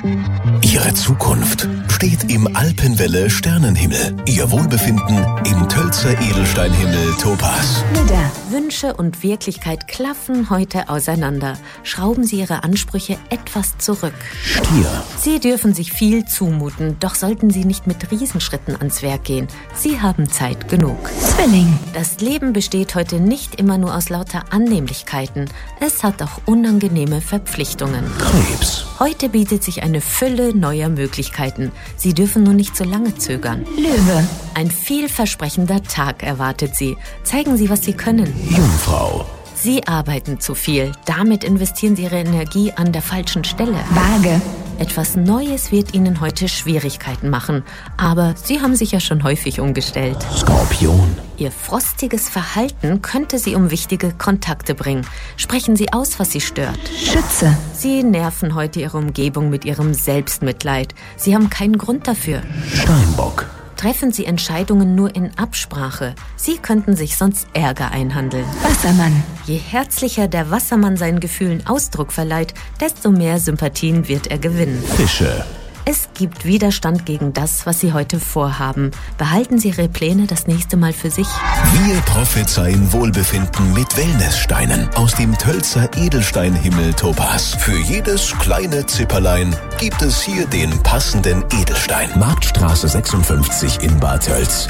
Ihre Zukunft steht im Alpenwelle Sternenhimmel. Ihr Wohlbefinden im Tölzer Edelsteinhimmel Topaz. Widder. Wünsche und Wirklichkeit klaffen heute auseinander. Schrauben Sie Ihre Ansprüche etwas zurück. Stier. Sie dürfen sich viel zumuten, doch sollten Sie nicht mit Riesenschritten ans Werk gehen. Sie haben Zeit genug. Zwilling. Das Leben besteht heute nicht immer nur aus lauter Annehmlichkeiten. Es hat auch unangenehme Verpflichtungen. Krebs. Heute bietet sich eine Fülle neuer Möglichkeiten. Sie dürfen nur nicht so lange zögern. Löwe. Ein vielversprechender Tag erwartet Sie. Zeigen Sie, was Sie können. Jungfrau. Sie arbeiten zu viel. Damit investieren Sie Ihre Energie an der falschen Stelle. Waage. Etwas Neues wird Ihnen heute Schwierigkeiten machen. Aber Sie haben sich ja schon häufig umgestellt. Skorpion. Ihr frostiges Verhalten könnte Sie um wichtige Kontakte bringen. Sprechen Sie aus, was Sie stört. Schütze. Sie nerven heute Ihre Umgebung mit Ihrem Selbstmitleid. Sie haben keinen Grund dafür. Steinbock. Treffen Sie Entscheidungen nur in Absprache. Sie könnten sich sonst Ärger einhandeln. Wassermann. Je herzlicher der Wassermann seinen Gefühlen Ausdruck verleiht, desto mehr Sympathien wird er gewinnen. Fische. Es gibt Widerstand gegen das, was Sie heute vorhaben. Behalten Sie Ihre Pläne das nächste Mal für sich. Wir prophezeien Wohlbefinden mit Wellnesssteinen aus dem Tölzer Edelsteinhimmel Topaz. Für jedes kleine Zipperlein gibt es hier den passenden Edelstein. Marktstraße 56 in Bad Tölz.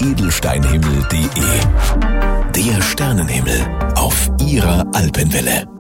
www.edelsteinhimmel.de. Der Sternenhimmel auf Ihrer Alpenwelle.